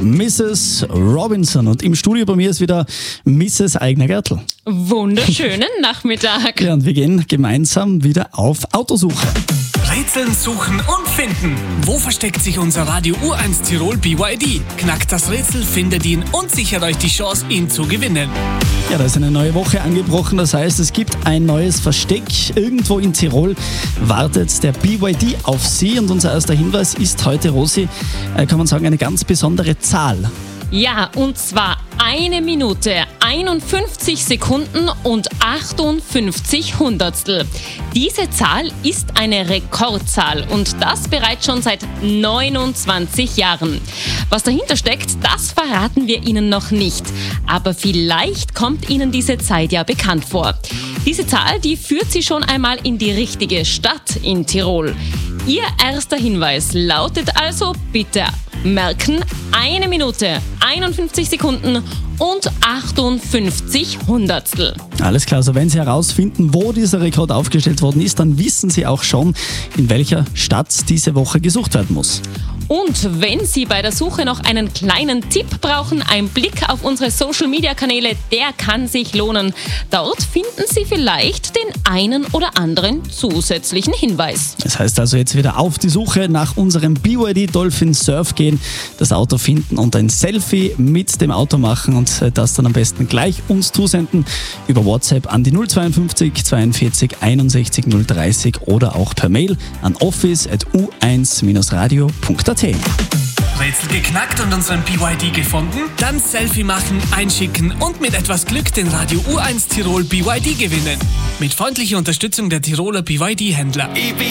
Mrs. Robinson. Und im Studio bei mir ist wieder Mrs. Eigner-Gertl. Wunderschönen Nachmittag. Ja, und wir gehen gemeinsam wieder auf Autosuche. Rätseln, suchen und finden. Wo versteckt sich unser Radio U1 Tirol BYD? Knackt das Rätsel, findet ihn und sichert euch die Chance, ihn zu gewinnen. Ja, da ist eine neue Woche angebrochen. Das heißt, es gibt ein neues Versteck. Irgendwo in Tirol wartet der BYD auf Sie. Und unser erster Hinweis ist heute, Rosi, kann man sagen, eine ganz besondere Zahl. Ja, und zwar 1 Minute, 51 Sekunden und 58 Hundertstel. Diese Zahl ist eine Rekordzahl und das bereits schon seit 29 Jahren. Was dahinter steckt, das verraten wir Ihnen noch nicht. Aber vielleicht kommt Ihnen diese Zeit ja bekannt vor. Diese Zahl, die führt Sie schon einmal in die richtige Stadt in Tirol. Ihr erster Hinweis lautet also bitte merken: 1 Minute, 51 Sekunden und 58 Hundertstel. Alles klar, also wenn Sie herausfinden, wo dieser Rekord aufgestellt worden ist, dann wissen Sie auch schon, in welcher Stadt diese Woche gesucht werden muss. Und wenn Sie bei der Suche noch einen kleinen Tipp brauchen, ein Blick auf unsere Social-Media-Kanäle, der kann sich lohnen. Dort finden Sie vielleicht den einen oder anderen zusätzlichen Hinweis. Das heißt also jetzt wieder auf die Suche nach unserem BYD Dolphin Surf gehen, das Auto finden und ein Selfie mit dem Auto machen und das dann am besten gleich uns zusenden über WhatsApp an die 052 42 61 030 oder auch per Mail an office@u1-radio.at. Rätsel geknackt und unseren BYD gefunden? Dann Selfie machen, einschicken und mit etwas Glück den Radio U1 Tirol BYD gewinnen. Mit freundlicher Unterstützung der Tiroler BYD-Händler.